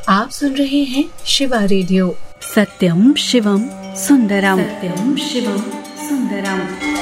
आप सुन रहे हैं शिवा रेडियो। सत्यम शिवम सुंदरम। सत्यम शिवम सुंदरम।